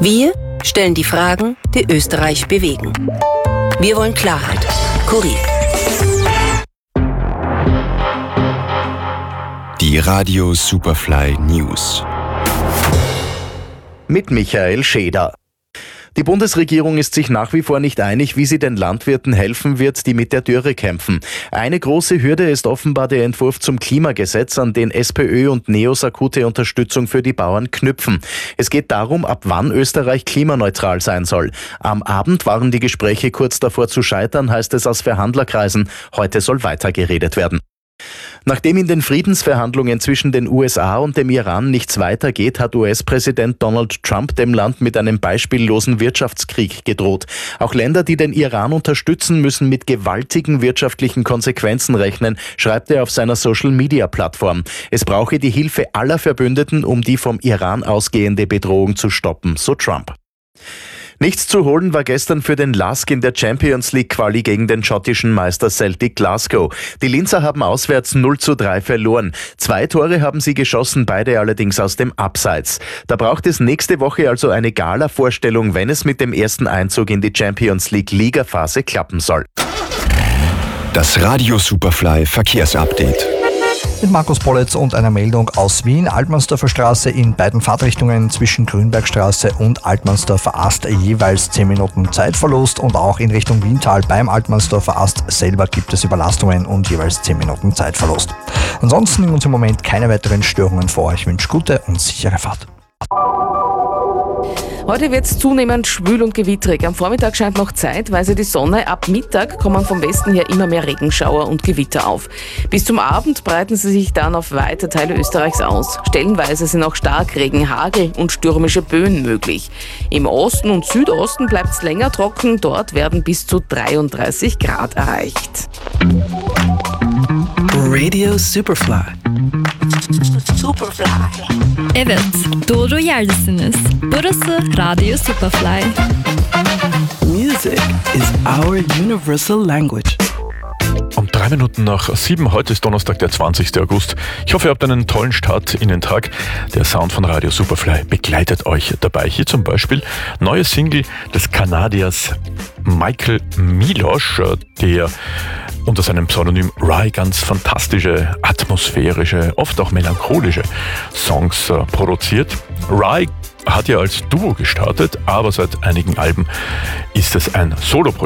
Wir stellen die Fragen, die Österreich bewegen. Wir wollen Klarheit. Kurier. Die Radio Superfly News. Mit Michael Scheder. Die Bundesregierung ist sich nach wie vor nicht einig, wie sie den Landwirten helfen wird, die mit der Dürre kämpfen. Eine große Hürde ist offenbar der Entwurf zum Klimagesetz, an den SPÖ und NEOS akute Unterstützung für die Bauern knüpfen. Es geht darum, ab wann Österreich klimaneutral sein soll. Am Abend waren die Gespräche kurz davor zu scheitern, heißt es aus Verhandlerkreisen. Heute soll weitergeredet werden. Nachdem in den Friedensverhandlungen zwischen den USA und dem Iran nichts weitergeht, hat US-Präsident Donald Trump dem Land mit einem beispiellosen Wirtschaftskrieg gedroht. Auch Länder, die den Iran unterstützen, müssen mit gewaltigen wirtschaftlichen Konsequenzen rechnen, schreibt er auf seiner Social-Media-Plattform. Es brauche die Hilfe aller Verbündeten, um die vom Iran ausgehende Bedrohung zu stoppen, so Trump. Nichts zu holen war gestern für den LASK in der Champions League Quali gegen den schottischen Meister Celtic Glasgow. Die Linzer haben auswärts 0:3 verloren. 2 Tore haben sie geschossen, beide allerdings aus dem Abseits. Da braucht es nächste Woche also eine Gala-Vorstellung, wenn es mit dem ersten Einzug in die Champions League Ligaphase klappen soll. Das Radio Superfly Verkehrsupdate. Mit Markus Pollitz und einer Meldung aus Wien. Altmannsdorfer Straße in beiden Fahrtrichtungen zwischen Grünbergstraße und Altmannsdorfer Ast jeweils 10 Minuten Zeitverlust und auch in Richtung Wiental beim Altmannsdorfer Ast selber gibt es Überlastungen und jeweils 10 Minuten Zeitverlust. Ansonsten nehmen uns im Moment keine weiteren Störungen vor. Ich wünsche gute und sichere Fahrt. Heute wird es zunehmend schwül und gewitterig. Am Vormittag scheint noch zeitweise die Sonne. Ab Mittag kommen vom Westen her immer mehr Regenschauer und Gewitter auf. Bis zum Abend breiten sie sich dann auf weite Teile Österreichs aus. Stellenweise sind auch Starkregen, Hagel und stürmische Böen möglich. Im Osten und Südosten bleibt es länger trocken. Dort werden bis zu 33 Grad erreicht. Radio Superfly. Evet, doğru yerdesiniz. Burası Radio Superfly. Music is our universal language. Um 3 Minuten nach 7, heute ist Donnerstag, der 20. August. Ich hoffe, ihr habt einen tollen Start in den Tag. Der Sound von Radio Superfly begleitet euch dabei. Hier zum Beispiel neue Single des Kanadiers Michael Miloš, der unter seinem Pseudonym Rye ganz fantastische, atmosphärische, oft auch melancholische Songs produziert. Rye hat ja als Duo gestartet, aber seit einigen Alben ist es ein Solo-Projekt.